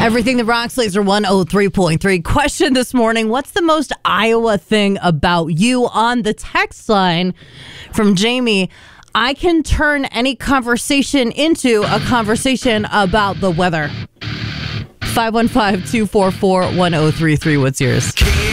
Everything that rocks, Laser 103.3. Question this morning: what's the most Iowa thing about you? On the text line from Jamie: I can turn any conversation into a conversation about the weather. 515-244-1033. What's yours?